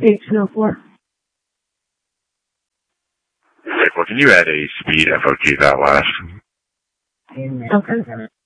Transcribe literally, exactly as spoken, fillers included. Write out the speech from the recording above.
eighteen oh four. Well, can you add a speed F O G that last? Okay.